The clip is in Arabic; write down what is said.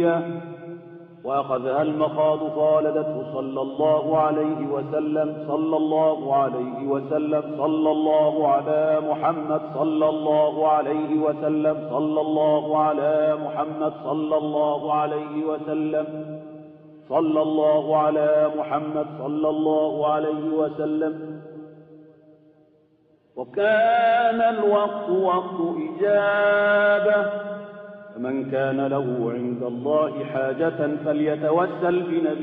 الدنيا وأخذها المخاض فولدته صلى الله عليه وسلم صلى الله عليه وسلم صلى الله على محمد صلى الله عليه وسلم صلى الله على محمد صلى الله عليه وسلم صلى الله على محمد صلى الله عليه وسلم. وكان الوقت وقت إجابة، فمن كان له عند الله حاجة فليتوسل بنبيه